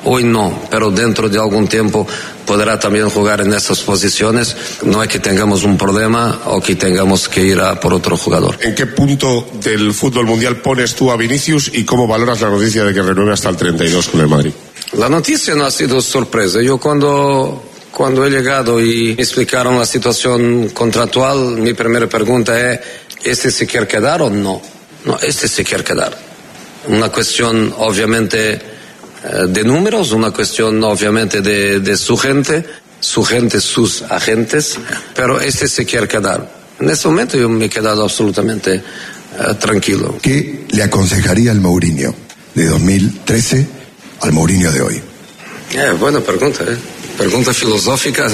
hoy no, pero dentro de algún tiempo podrá también jugar en estas posiciones. No es que tengamos un problema o que tengamos que ir a por otro jugador. ¿En qué punto del fútbol mundial pones tú a Vinicius y cómo valoras la noticia de que renueve hasta el 32 con el Madrid? La noticia no ha sido sorpresa. Yo cuando he llegado y me explicaron la situación contractual, mi primera pregunta es, ¿este se quiere quedar o no? No, este se quiere quedar. Una cuestión obviamente de números, una cuestión obviamente de su gente, sus agentes, pero este se quiere quedar. En este momento yo me he quedado absolutamente tranquilo. ¿Qué le aconsejaría al Mourinho de 2013 al Mourinho de hoy? Buena pregunta, pregunta filosófica,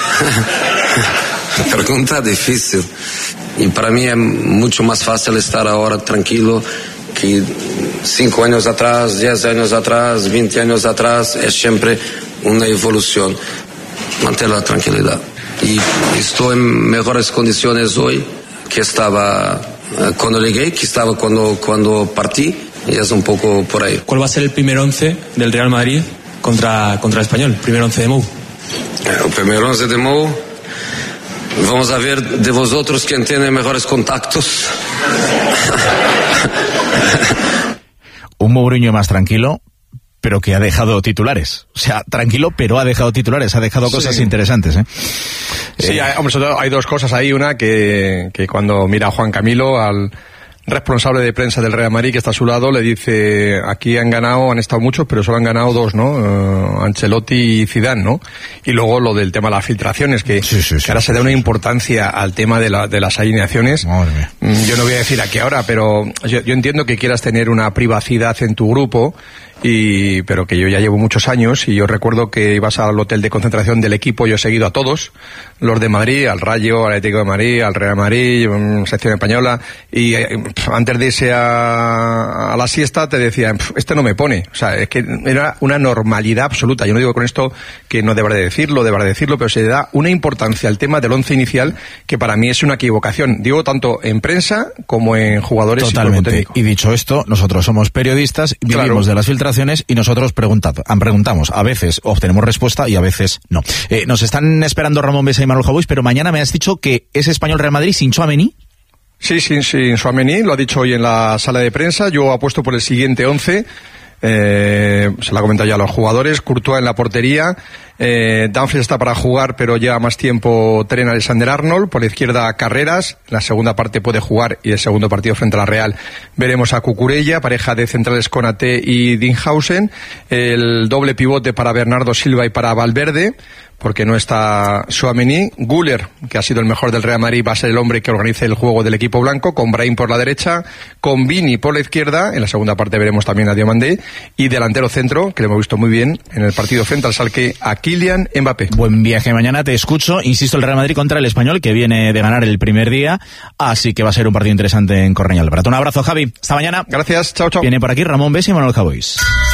pregunta difícil. Y para mí es mucho más fácil estar ahora tranquilo que 5 años atrás, 10 años atrás, 20 años atrás. Es siempre una evolución. Mantener la tranquilidad. Y estoy en mejores condiciones hoy que estaba cuando llegué, que estaba cuando partí, y es un poco por ahí. ¿Cuál va a ser el primer 11 del Real Madrid contra el Español? Primer 11 de Mou. El primer 11 de Mou. Vamos a ver de vosotros quién tiene mejores contactos. Un Mourinho más tranquilo, pero que ha dejado titulares. O sea, tranquilo, pero ha dejado titulares, ha dejado cosas interesantes, ¿eh? Sí, hombre, sobre todo hay dos cosas ahí. Una, que cuando mira a Juan Camilo, al responsable de prensa del Real Madrid que está a su lado, le dice, aquí han estado muchos, pero solo han ganado 2, ¿no? Ancelotti y Zidane, ¿no? Y luego lo del tema de las filtraciones, que ahora se da una importancia al tema de las alineaciones. Yo no voy a decir aquí ahora, pero yo entiendo que quieras tener una privacidad en tu grupo, pero que yo ya llevo muchos años, y yo recuerdo que ibas al hotel de concentración del equipo, yo he seguido a todos, los de Madrid, al Rayo, al Atlético de Madrid, al Real Madrid, sección española, y antes de irse a la siesta te decían, este no me pone. O sea, es que era una normalidad absoluta. Yo no digo con esto que no deberá decirlo, pero se le da una importancia al tema del 11 inicial que para mí es una equivocación. Digo tanto en prensa como en jugadores. Totalmente. Y dicho esto, nosotros somos periodistas, vivimos de las filtraciones y nosotros preguntamos. A veces obtenemos respuesta y a veces no. Nos están esperando Ramón Besa y Manuel Jaubois, pero mañana me has dicho que es Español Real Madrid sin Tchouaméni. Sí, sin Tchouaméni, lo ha dicho hoy en la sala de prensa. Yo apuesto por el siguiente 11. Se lo ha comentado ya a los jugadores. Courtois en la portería. Dumfries está para jugar, pero lleva más tiempo Trent Alexander-Arnold. Por la izquierda, Carreras. La segunda parte puede jugar, y el segundo partido frente a la Real veremos a Cucurella, pareja de centrales Konaté y Dinghausen. El doble pivote para Bernardo Silva y para Valverde, porque no está Tchouaméni. Güler, que ha sido el mejor del Real Madrid, va a ser el hombre que organice el juego del equipo blanco, con Brahim por la derecha, con Vini por la izquierda. En la segunda parte veremos también a Diomandé, y delantero centro, que lo hemos visto muy bien en el partido frente al Schalke, a Kylian Mbappé. Buen viaje mañana, te escucho. Insisto, el Real Madrid contra el Español, que viene de ganar el primer día, así que va a ser un partido interesante en Cornellà del Prat. Un abrazo, Javi. Hasta mañana. Gracias. Chao, chao. Viene por aquí Ramón Besa y Manuel Jaubois.